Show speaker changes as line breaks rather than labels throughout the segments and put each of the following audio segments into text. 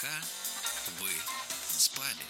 Пока вы спали.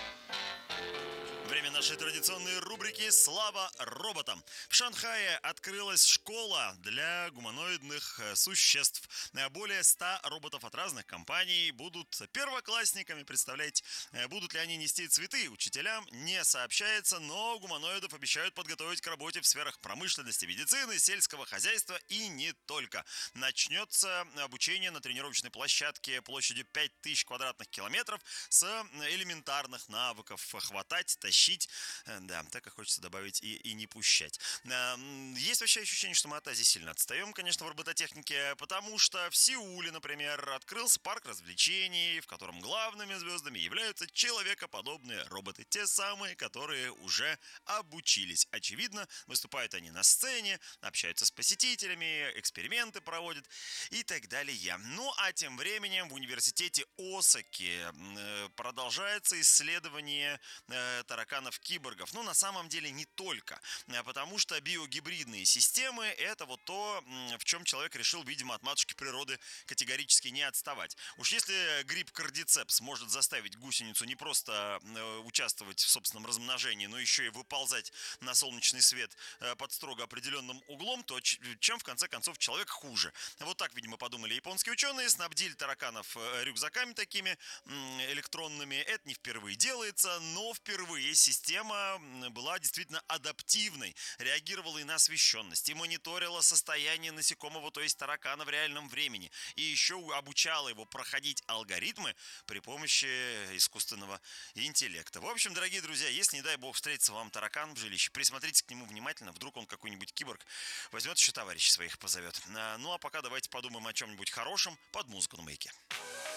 Время нашей традиционной рубрики «Слава роботам». В Шанхае открылась школа для гуманоидных существ. Более 100 роботов от разных компаний будут первоклассниками. Представляете, будут ли они нести цветы учителям, не сообщается, но гуманоидов обещают подготовить к работе в сферах промышленности, медицины, сельского хозяйства и не только. Начнется обучение на тренировочной площадке площадью 5000 квадратных километров с элементарных навыков хватать, тащить. Да, так и хочется добавить и не пущать. Есть вообще ощущение, что мы от Азии сильно отстаем, конечно, в робототехнике, потому что в Сеуле, например, открылся парк развлечений, в котором главными звездами являются человекоподобные роботы. Те самые, которые уже обучились. Очевидно, выступают они на сцене, общаются с посетителями, эксперименты проводят и так далее. Ну, а тем временем в университете Осаки продолжается исследование тараканов-киборгов. Ну, на самом деле, не только. Потому что биогибридные системы – это вот то, в чем человек решил, видимо, от матушки природы категорически не отставать. Уж если гриб кардицепс может заставить гусеницу не просто участвовать в собственном размножении, но еще и выползать на солнечный свет под строго определенным углом, то чем, в конце концов, человек хуже? Вот так, видимо, подумали японские ученые, снабдили тараканов рюкзаками такими электронными. Это не впервые делается, но впервые система была действительно адаптивной, реагировала и на освещенность, и мониторила состояние насекомого, то есть таракана в реальном времени, и еще обучала его проходить алгоритмы при помощи искусственного интеллекта. В общем, дорогие друзья, если, не дай бог, встретится вам таракан в жилище, присмотритесь к нему внимательно, вдруг он какой-нибудь киборг возьмет, еще товарищей своих позовет. Ну а пока давайте подумаем о чем-нибудь хорошем под музыку на Маяке.